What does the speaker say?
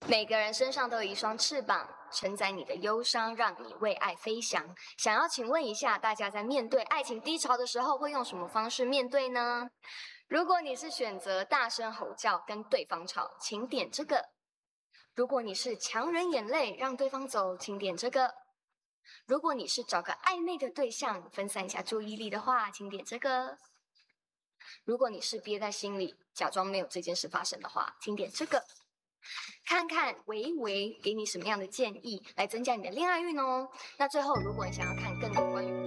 每个人身上都有一双翅膀，承载你的忧伤，让你为爱飞翔。想要请问一下，大家在面对爱情低潮的时候，会用什么方式面对呢？如果你是选择大声吼叫跟对方吵，请点这个；如果你是强忍眼泪让对方走，请点这个；如果你是找个暧昧的对象分散一下注意力的话，请点这个；如果你是憋在心里假装没有这件事发生的话，请点这个。看看维给你什么样的建议，来增加你的恋爱运哦。那最后，如果你想要看更多关于